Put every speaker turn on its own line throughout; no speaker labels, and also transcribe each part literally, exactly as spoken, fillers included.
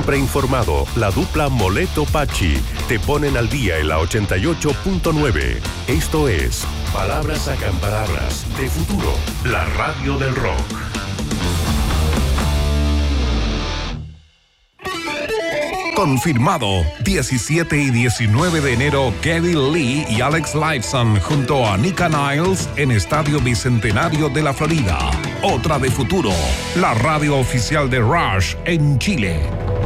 Siempre informado, la dupla Moleto-Pachi te ponen al día en la ochenta y ocho punto nueve. Esto es Palabras Acamparadas de Futuro, la radio del rock.
Confirmado, diecisiete y diecinueve de enero, Geddy Lee y Alex Lifeson junto a Nika Niles en Estadio Bicentenario de la Florida. Otra de Futuro, la radio oficial de Rush en Chile.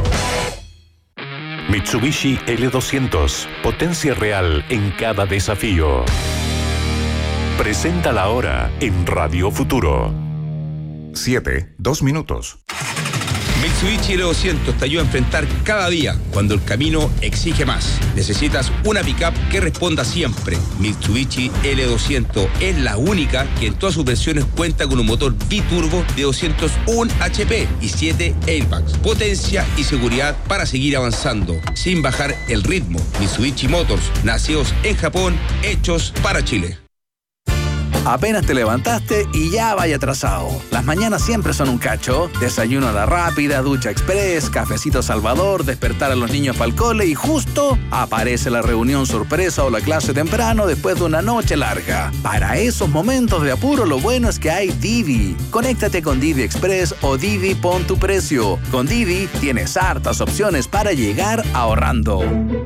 Mitsubishi L doscientos, potencia real en cada desafío. Presenta la hora en Radio Futuro.
Siete, dos minutos.
Mitsubishi L doscientos te ayuda a enfrentar cada día cuando el camino exige más. Necesitas una pickup que responda siempre. Mitsubishi L doscientos es la única que en todas sus versiones cuenta con un motor biturbo de doscientos uno H P y siete airbags. Potencia y seguridad para seguir avanzando sin bajar el ritmo. Mitsubishi Motors, nacidos en Japón, hechos para Chile.
Apenas te levantaste y ya vaya atrasado. Las mañanas siempre son un cacho. Desayuno a la rápida, ducha express, cafecito Salvador, despertar a los niños para el cole y justo aparece la reunión sorpresa o la clase temprano después de una noche larga. Para esos momentos de apuro lo bueno es que hay Didi. Conéctate con Didi Express o Didi Pon tu Precio. Con Didi tienes hartas opciones para llegar ahorrando.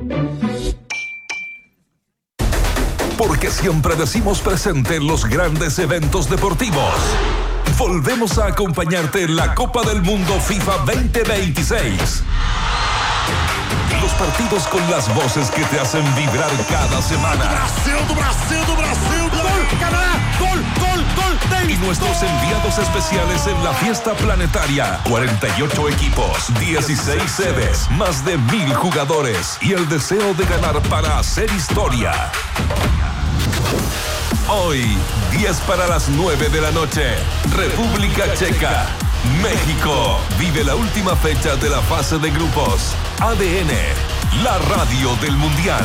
Porque siempre decimos presente en los grandes eventos deportivos. Volvemos a acompañarte en la Copa del Mundo FIFA veinte veintiséis. Los partidos con las voces que te hacen vibrar cada semana.
Brasil, do Brasil, do Brasil, gol, Canadá, gol, gol, gol.
Y nuestros enviados especiales en la fiesta planetaria. cuarenta y ocho equipos, dieciséis sedes, más de mil jugadores y el deseo de ganar para hacer historia. Hoy, diez para las nueve de la noche, República Checa, México. Vive la última fecha de la fase de grupos. A D N, la radio del Mundial.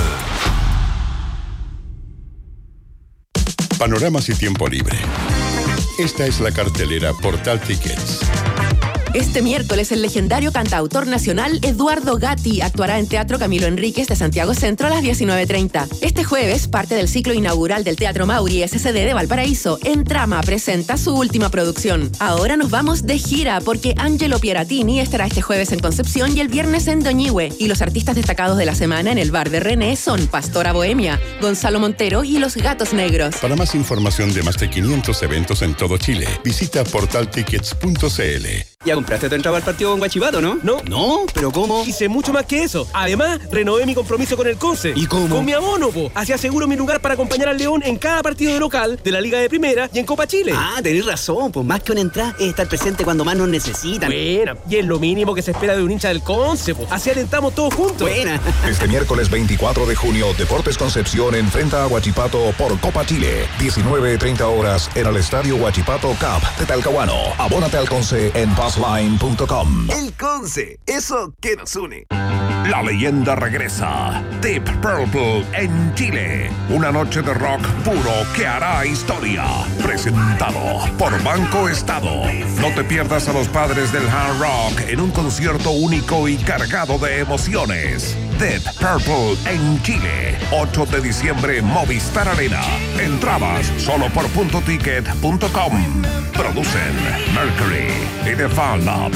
Panoramas y tiempo libre. Esta es la cartelera Portal Tickets.
Este miércoles, el legendario cantautor nacional Eduardo Gatti actuará en Teatro Camilo Enríquez de Santiago Centro a las diecinueve treinta. Este jueves, parte del ciclo inaugural del Teatro Mauri S C D de Valparaíso, En Trama presenta su última producción. Ahora nos vamos de gira porque Angelo Pieratini estará este jueves en Concepción y el viernes en Doñihue. Y los artistas destacados de la semana en el bar de René son Pastora Bohemia, Gonzalo Montero y Los Gatos Negros.
Para más información de más de quinientos eventos en todo Chile, visita portal tickets punto c l.
¿Ya compraste tu entrada al partido con Guachipato, no?
No.
¿No? ¿Pero cómo?
Hice mucho más que eso. Además, renové mi compromiso con el Conce.
¿Y cómo?
Con mi abono, po. Así aseguro mi lugar para acompañar al León en cada partido de local de la Liga de Primera y en Copa Chile.
Ah, tenés razón. Pues más que una entrada es estar presente cuando más nos necesitan.
Buena. Y es lo mínimo que se espera de un hincha del Conce, po. Así alentamos todos juntos.
Buena.
Este miércoles veinticuatro de junio, Deportes Concepción enfrenta a Huachipato por Copa Chile. diecinueve treinta horas en el Estadio Huachipato Cup de Talcahuano. Abónate al Conce en passline punto com.
El Conce, eso que nos une.
La leyenda regresa. Deep Purple en Chile. Una noche de rock puro que hará historia. Presentado por Banco Estado. No te pierdas a los padres del hard rock en un concierto único y cargado de emociones. Deep Purple en Chile. ocho de diciembre, Movistar Arena. Entradas solo por punto ticket punto com. Producen Mercury y The Fan Lab.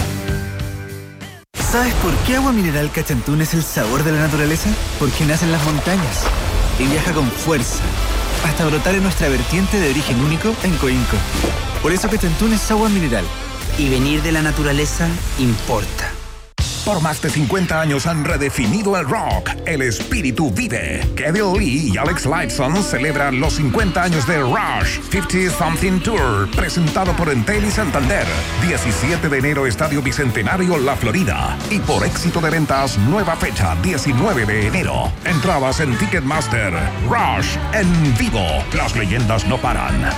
¿Sabes por qué Agua Mineral Cachantún es el sabor de la naturaleza? Porque nace en las montañas y viaja con fuerza hasta brotar en nuestra vertiente de origen único en Coinco. Por eso Cachantún es agua mineral.
Y venir de la naturaleza importa.
Por más de cincuenta años han redefinido el rock. El espíritu vive. Geddy Lee y Alex Lifeson celebran los cincuenta años de Rush cincuenta Something Tour, presentado por Entel y Santander. diecisiete de enero, Estadio Bicentenario, La Florida. Y por éxito de ventas, nueva fecha, diecinueve de enero. Entradas en Ticketmaster. Rush en vivo. Las leyendas no paran,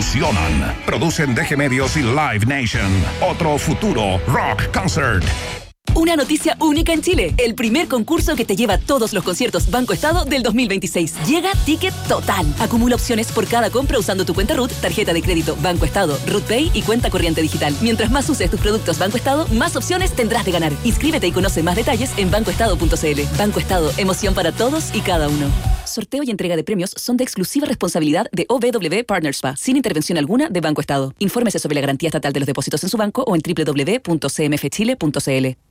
evolucionan. Producen D G Medios y Live Nation. Otro futuro rock concert.
Una noticia única en Chile. El primer concurso que te lleva todos los conciertos Banco Estado del dos mil veintiséis. Llega Ticket Total. Acumula opciones por cada compra usando tu cuenta R U T, tarjeta de crédito Banco Estado, R U T Pay y cuenta corriente digital. Mientras más uses tus productos Banco Estado, más opciones tendrás de ganar. Inscríbete y conoce más detalles en bancoestado punto c l. Banco Estado, emoción para todos y cada uno. Sorteo y entrega de premios son de exclusiva responsabilidad de O B W Partners S P A, sin intervención alguna de Banco Estado. Infórmese sobre la garantía estatal de los depósitos en su banco o en doble u doble u doble u punto c m f chile punto c l.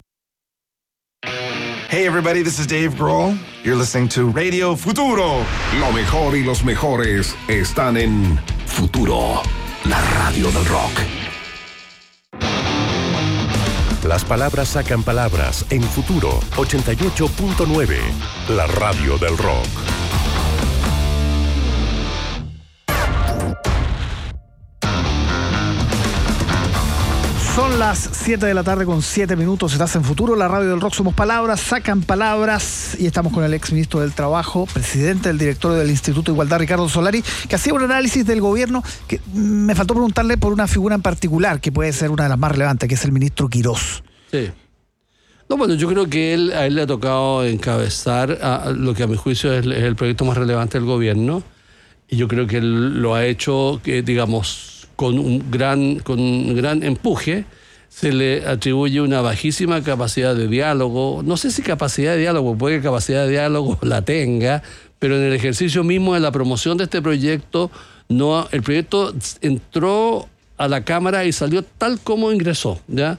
Hey everybody, this is Dave Grohl. You're listening to Radio Futuro.
Lo mejor y los mejores están en Futuro, la radio del rock.
Las palabras sacan palabras en Futuro ochenta y ocho punto nueve, la radio del rock.
Son las siete de la tarde con siete minutos, estás en Futuro, la radio del rock, somos palabras, sacan palabras, y estamos con el ex ministro del Trabajo, presidente del directorio del Instituto de Igualdad, Ricardo Solari, que hacía un análisis del gobierno, que me faltó preguntarle por una figura en particular, que puede ser una de las más relevantes, que es el ministro Quirós.
Sí. No, bueno, yo creo que él, a él le ha tocado encabezar a lo que a mi juicio es, es el proyecto más relevante del gobierno, y yo creo que él lo ha hecho, que digamos, con un gran, con un gran empuje. Se le atribuye una bajísima capacidad de diálogo. No sé si capacidad de diálogo, puede que capacidad de diálogo la tenga, pero en el ejercicio mismo de la promoción de este proyecto, no, el proyecto entró a la Cámara y salió tal como ingresó, ¿ya?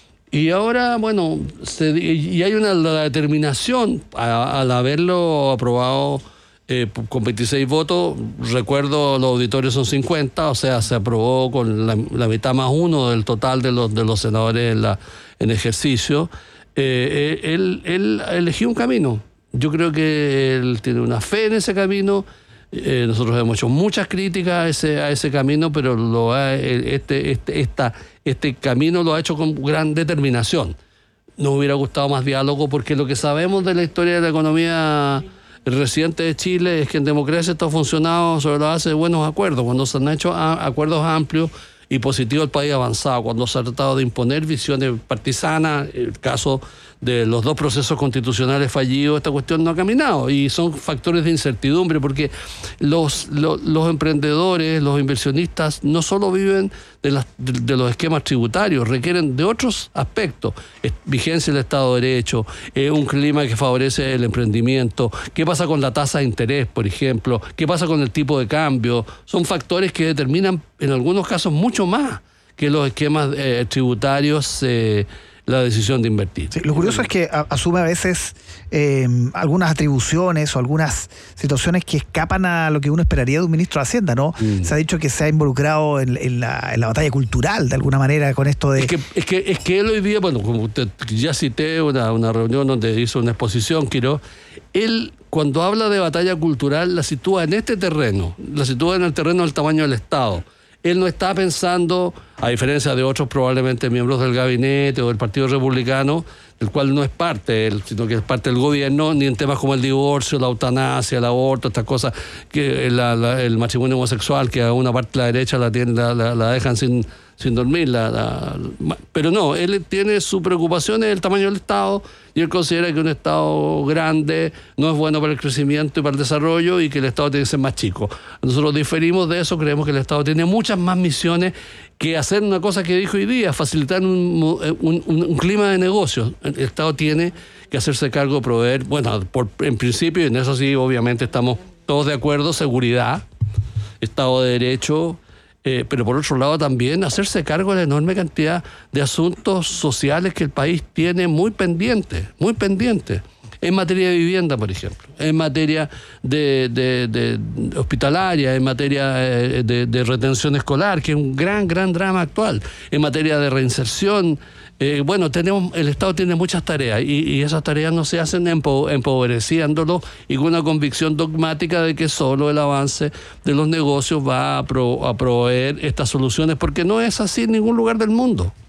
Y ahora, bueno, se, y hay una determinación a, al haberlo aprobado eh, con veintiséis votos. Recuerdo, los auditorios son cincuenta, o sea, se aprobó con la, la mitad más uno del total de los, de los senadores en, la, en ejercicio. Eh, él, él eligió un camino. Yo creo que él tiene una fe en ese camino. Eh, nosotros hemos hecho muchas críticas a ese, a ese camino, pero lo ha, este, este, esta, este camino lo ha hecho con gran determinación. Nos hubiera gustado más diálogo, porque lo que sabemos de la historia de la economía reciente de Chile es que en democracia esto ha funcionado sobre la base de buenos acuerdos. Cuando se han hecho a, acuerdos amplios y positivos, el país ha avanzado. Cuando se ha tratado de imponer visiones partisanas, el caso de los dos procesos constitucionales fallidos, esta cuestión no ha caminado, y son factores de incertidumbre, porque los, los, los emprendedores, los inversionistas no solo viven de, las, de, de los esquemas tributarios, requieren de otros aspectos: vigencia del Estado de Derecho, eh, un clima que favorece el emprendimiento, qué pasa con la tasa de interés, por ejemplo, qué pasa con el tipo de cambio. Son factores que determinan en algunos casos mucho más que los esquemas eh, tributarios, eh, la decisión de invertir.
Sí, lo curioso es que a, asume a veces eh, algunas atribuciones o algunas situaciones que escapan a lo que uno esperaría de un ministro de Hacienda, ¿no? Mm. Se ha dicho que se ha involucrado en, en, la, en la batalla cultural, de alguna manera, con esto de...
Es que, es que, es que él hoy día, bueno, como usted, ya cité una, una reunión donde hizo una exposición, Quirós, él, cuando habla de batalla cultural, la sitúa en este terreno, la sitúa en el terreno del tamaño del Estado. Él no está pensando, a diferencia de otros probablemente miembros del gabinete o del Partido Republicano, del cual no es parte él, sino que es parte del gobierno, ni en temas como el divorcio, la eutanasia, el aborto, estas cosas, que la, la, el matrimonio homosexual, que a una parte de la derecha la, tiene, la, la, la dejan sin, sin dormir. La, la, pero no, él tiene su preocupación en el tamaño del Estado, y él considera que un Estado grande no es bueno para el crecimiento y para el desarrollo, y que el Estado tiene que ser más chico. Nosotros diferimos de eso, creemos que el Estado tiene muchas más misiones que hacer una cosa que dijo hoy día, facilitar un, un, un, un clima de negocios. El Estado tiene que hacerse cargo de proveer, bueno, por, en principio, y en eso sí, obviamente estamos todos de acuerdo, seguridad, Estado de Derecho, Eh, pero por otro lado también hacerse cargo de la enorme cantidad de asuntos sociales que el país tiene muy pendientes, muy pendientes, en materia de vivienda, por ejemplo, en materia de, de, de hospitalaria, en materia de, de retención escolar, que es un gran, gran drama actual, en materia de reinserción. Eh, bueno, tenemos, el Estado tiene muchas tareas, y, y esas tareas no se hacen empo, empobreciéndolo y con una convicción dogmática de que solo el avance de los negocios va a, pro, a proveer estas soluciones, porque no es así en ningún lugar del mundo.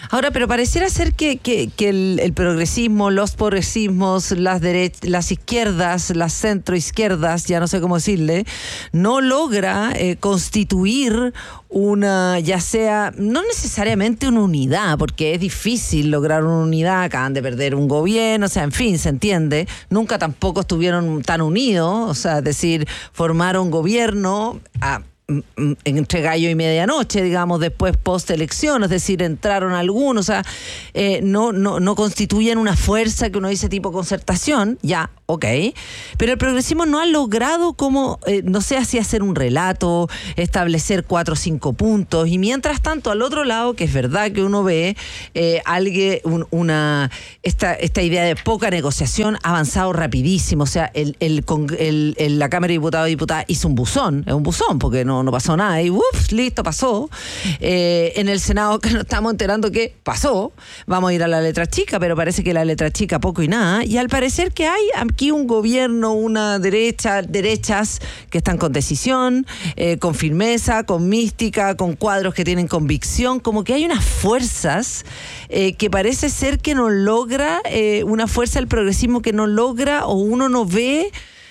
Ahora, pero pareciera ser que, que, que el, el progresismo, los progresismos, las derech- las izquierdas, las centroizquierdas, ya no sé cómo decirle, no logra eh, constituir una, ya sea, no necesariamente una unidad, porque es difícil lograr una unidad, acaban de perder un gobierno, o sea, en fin, se entiende, nunca tampoco estuvieron tan unidos, o sea, es decir, formaron gobierno a entre gallo y medianoche, digamos, después post elección, es decir, entraron algunos, o sea, eh, no, no, no constituyen una fuerza que uno dice tipo concertación, ya, ok, pero el progresismo no ha logrado como, eh, no sé, así hacer un relato, establecer cuatro o cinco puntos, y mientras tanto al otro lado, que es verdad que uno ve eh, alguien, un, una, esta, esta idea de poca negociación ha avanzado rapidísimo, o sea, el, el, el, el, la Cámara de Diputados y Diputadas hizo un buzón, es un buzón, porque no No, no pasó nada y uff, listo, pasó. Eh, en el Senado que nos estamos enterando que pasó, vamos a ir a la letra chica, pero parece que la letra chica poco y nada, y al parecer que hay aquí un gobierno, una derecha, derechas que están con decisión, eh, con firmeza, con mística, con cuadros que tienen convicción, como que hay unas fuerzas eh, que parece ser que no logra, eh, una fuerza del progresismo que no logra o uno no ve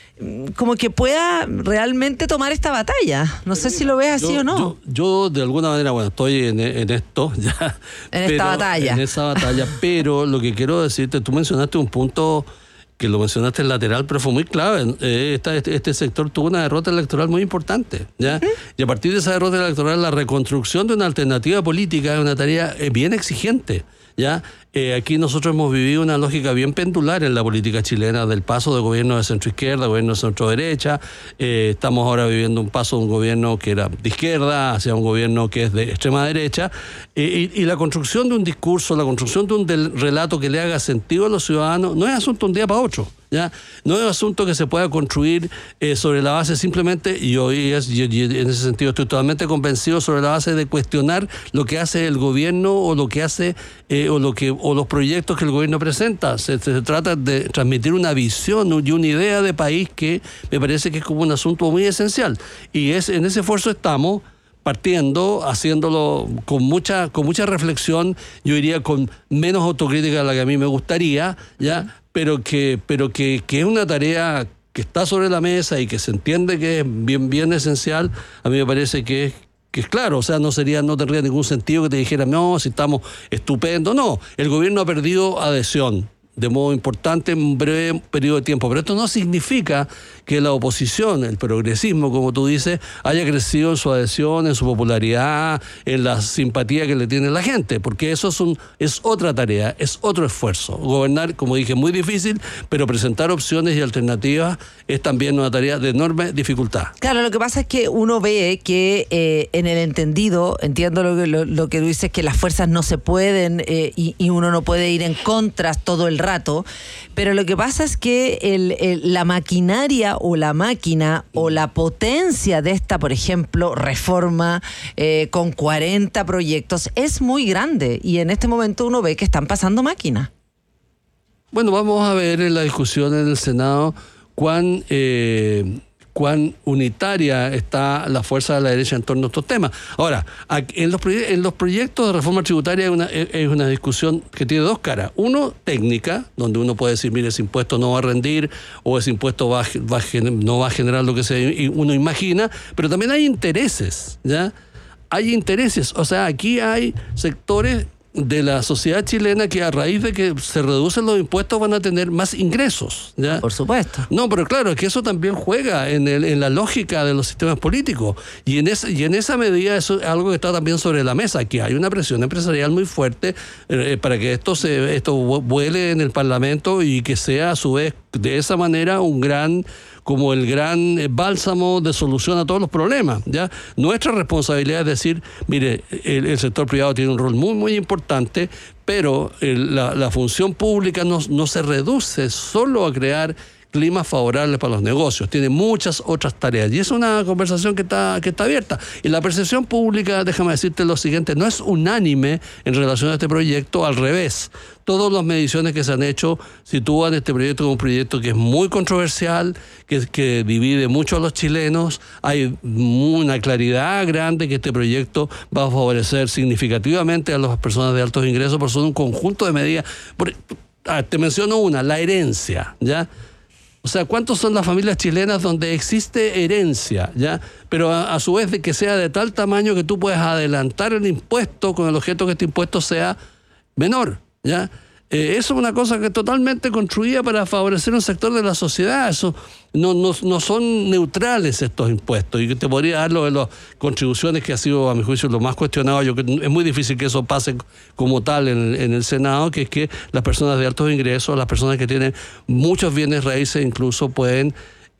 como que pueda realmente tomar esta batalla. No sé si lo ves así
yo,
o no.
Yo, yo de alguna manera, bueno, estoy en, en esto ya.
En esta batalla.
En esa batalla, pero lo que quiero decirte, tú mencionaste un punto que lo mencionaste en lateral, pero fue muy clave. Eh, esta, este, este sector tuvo una derrota electoral muy importante, ¿ya? Uh-huh. Y a partir de esa derrota electoral, la reconstrucción de una alternativa política es una tarea eh, bien exigente, ¿ya? Eh, aquí nosotros hemos vivido una lógica bien pendular en la política chilena del paso de gobierno de centro-izquierda, gobierno de centro-derecha. Eh, estamos ahora viviendo un paso de un gobierno que era de izquierda hacia un gobierno que es de extrema derecha. Eh, y, y la construcción de un discurso, la construcción de un del relato que le haga sentido a los ciudadanos, no es asunto de un día para otro, ¿ya? No es asunto que se pueda construir eh, sobre la base simplemente, y hoy es, y, y en ese sentido estoy totalmente convencido, sobre la base de cuestionar lo que hace el gobierno o lo que hace eh, o lo que o los proyectos que el gobierno presenta. Se, se trata de transmitir una visión y una idea de país que me parece que es como un asunto muy esencial. Y es en ese esfuerzo estamos partiendo, haciéndolo con mucha con mucha reflexión, yo diría con menos autocrítica de la que a mí me gustaría, ya, pero que pero que, que es una tarea que está sobre la mesa y que se entiende que es bien bien esencial. A mí me parece que es que es claro, o sea, no sería, no tendría ningún sentido que te dijeran, no, si estamos estupendo. No, el gobierno ha perdido adhesión de modo importante en un breve periodo de tiempo, pero esto no significa que la oposición, el progresismo, como tú dices, haya crecido en su adhesión, en su popularidad, en la simpatía que le tiene la gente, porque eso es, un, es otra tarea, es otro esfuerzo. Gobernar, como dije, es muy difícil, pero presentar opciones y alternativas es también una tarea de enorme dificultad.
Claro, lo que pasa es que uno ve que eh, en el entendido, entiendo lo que, lo, lo que tú dices, que las fuerzas no se pueden eh, y, y uno no puede ir en contra todo el rato, pero lo que pasa es que el, el, la maquinaria o la máquina o la potencia de esta, por ejemplo, reforma eh, con cuarenta proyectos es muy grande y en este momento uno ve que están pasando máquinas.
Bueno, vamos a ver en la discusión en el Senado cuán... Eh, cuán unitaria está la fuerza de la derecha en torno a estos temas. Ahora, en los, en los proyectos de reforma tributaria es una, es una discusión que tiene dos caras. Uno, técnica, donde uno puede decir, mire, ese impuesto no va a rendir o ese impuesto va, va, no va a generar lo que se, uno imagina, pero también hay intereses, ¿ya? Hay intereses, o sea, aquí hay sectores de la sociedad chilena que a raíz de que se reducen los impuestos van a tener más ingresos, ¿ya?
Por supuesto.
No, pero claro, es que eso también juega en, el, en la lógica de los sistemas políticos y en, esa, y en esa medida eso es algo que está también sobre la mesa, que hay una presión empresarial muy fuerte eh, para que esto se esto vuele en el Parlamento y que sea a su vez de esa manera un gran... como el gran bálsamo de solución a todos los problemas, ¿ya? Nuestra responsabilidad es decir, mire, el, el sector privado tiene un rol muy, muy importante, pero el, la, la función pública no, no se reduce solo a crear climas favorables para los negocios, tiene muchas otras tareas y es una conversación que está, que está abierta. Y la percepción pública, déjame decirte lo siguiente, no es unánime en relación a este proyecto, al revés. Todas las mediciones que se han hecho sitúan este proyecto como un proyecto que es muy controversial, que, que divide mucho a los chilenos. Hay una claridad grande que este proyecto va a favorecer significativamente a las personas de altos ingresos por ser un conjunto de medidas. Por, ah, te menciono una, la herencia, ¿ya? O sea, ¿cuántos son las familias chilenas donde existe herencia, ya? Pero a, a su vez de que sea de tal tamaño que tú puedes adelantar el impuesto con el objeto que este impuesto sea menor, ya? Eh, eso es una cosa que es totalmente construida para favorecer un sector de la sociedad. Eso no, no, no son neutrales estos impuestos. Y te podría dar lo de las contribuciones, que ha sido, a mi juicio, lo más cuestionado. Yo, es muy difícil que eso pase como tal en, en el Senado, que es que las personas de altos ingresos, las personas que tienen muchos bienes raíces, incluso pueden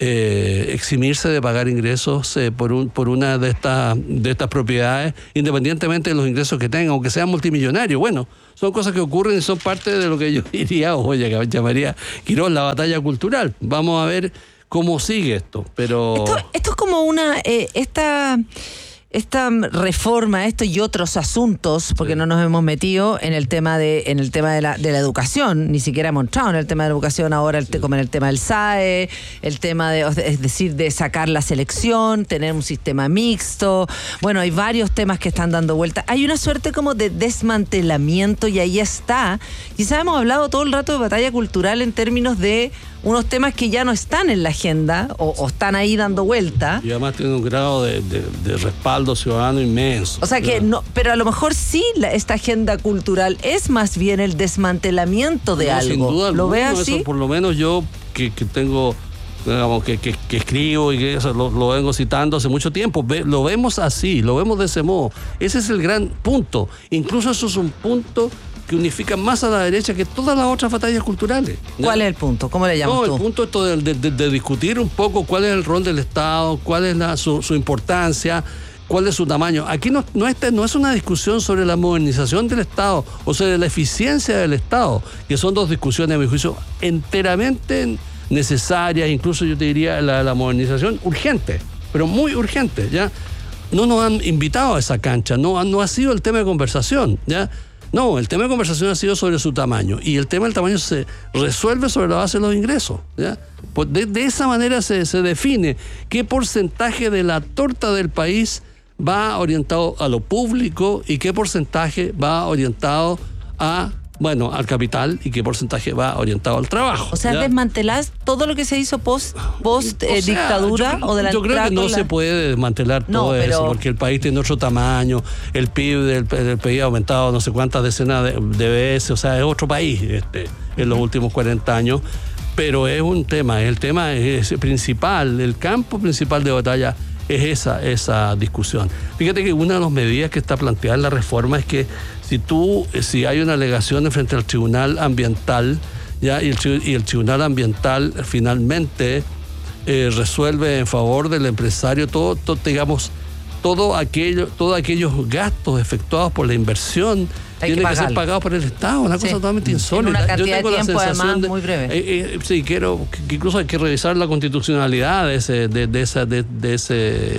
eh, eximirse de pagar ingresos eh, por, un, por una de estas, de estas propiedades, independientemente de los ingresos que tengan, aunque sean multimillonarios. Bueno, son cosas que ocurren y son parte de lo que yo diría, o llamaría, Quirós, la batalla cultural. Vamos a ver cómo sigue esto, pero...
Esto, esto es como una... Eh, esta... Esta reforma, esto y otros asuntos, porque sí. no nos hemos metido en el tema de en el tema de la, de la educación, ni siquiera hemos entrado en el tema de la educación ahora, el, sí. como en el tema del S A E, el tema de, es decir, de sacar la selección, tener un sistema mixto. Bueno, hay varios temas que están dando vuelta. Hay una suerte como de desmantelamiento y ahí está. Quizás hemos hablado todo el rato de batalla cultural en términos de unos temas que ya no están en la agenda o, o están ahí dando vuelta.
Y además tienen un grado de, de, de respaldo ciudadano inmenso.
O sea que no, pero a lo mejor sí la, esta agenda cultural es más bien el desmantelamiento de
no,
algo.
Sin duda
¿Lo
alguna,
ve así?
Eso por lo menos yo que, que tengo, digamos, que, que, que escribo y que eso lo, lo vengo citando hace mucho tiempo, Ve, lo vemos así, lo vemos de ese modo. Ese es el gran punto. Incluso eso es un punto que unifica más a la derecha que todas las otras batallas culturales. ¿Ya?
¿Cuál es el punto? ¿Cómo le llamas
no,
tú?
No, el punto esto de, de, de, de discutir un poco cuál es el rol del Estado, cuál es la, su, su importancia, cuál es su tamaño. Aquí no, no, este, no es una discusión sobre la modernización del Estado o sobre la eficiencia del Estado, que son dos discusiones, a mi juicio, enteramente necesarias, incluso yo te diría la, la modernización urgente, pero muy urgente, ¿ya? No nos han invitado a esa cancha, no, no ha sido el tema de conversación, ¿ya? No, el tema de conversación ha sido sobre su tamaño y el tema del tamaño se resuelve sobre la base de los ingresos, ¿ya? Pues de, de esa manera se, se define qué porcentaje de la torta del país va orientado a lo público y qué porcentaje va orientado a, bueno, al capital y qué porcentaje va orientado al trabajo.
O sea,
¿ya?
¿desmantelás todo lo que se hizo post, post eh,
o sea,
dictadura
yo,
o de la
Yo creo que no
la...
se puede desmantelar
no,
todo
pero...
eso, porque el país tiene otro tamaño, el P I B del, del P I B ha aumentado no sé cuántas decenas de, de veces, o sea, es otro país este, en los últimos cuarenta años, pero es un tema, el tema es principal, el campo principal de batalla es esa, esa discusión. Fíjate que una de las medidas que está planteada en la reforma es que si tú, si hay una alegación frente al tribunal ambiental, ya, y, el, y el tribunal ambiental finalmente eh, resuelve en favor del empresario todo, todo digamos, todo aquello, todos aquellos gastos efectuados por la inversión
hay
tienen
que,
que ser pagados por el Estado, una sí. cosa totalmente insólita.
En una cantidad
Yo tengo
de tiempo,
la sensación
además,
de,
muy breve.
Eh, eh, sí, quiero que incluso hay que revisar la constitucionalidad de ese, de, de esa, de, de ese,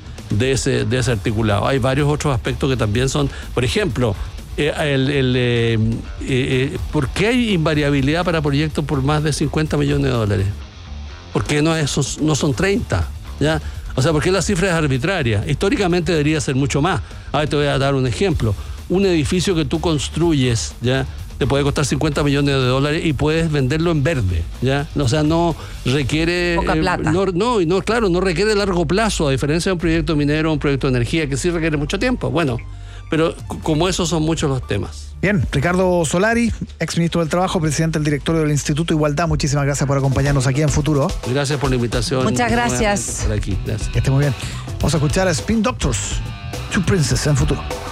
de ese, de ese articulado. Hay varios otros aspectos que también son, por ejemplo, eh, el, el, eh, eh, ¿por qué hay invariabilidad para proyectos por más de cincuenta millones de dólares? ¿Por qué no, esos, no son treinta? ¿Ya? O sea, ¿por qué la cifra es arbitraria? Históricamente debería ser mucho más. Ahora te voy a dar un ejemplo. Un edificio que tú construyes, ¿ya? Te puede costar cincuenta millones de dólares y puedes venderlo en verde, ¿ya? O sea, no requiere...
Poca plata.
Eh, no, no, no, claro, no requiere largo plazo, a diferencia de un proyecto minero o un proyecto de energía, que sí requiere mucho tiempo. Bueno, pero como esos son muchos los temas.
Bien, Ricardo Solari, exministro del Trabajo, presidente del directorio del Instituto Igualdad, muchísimas gracias por acompañarnos aquí en Futuro.
Gracias por la invitación.
Muchas gracias.
Por aquí. Gracias.
Que esté muy bien. Vamos a escuchar a Spin Doctors, Two Princess en Futuro.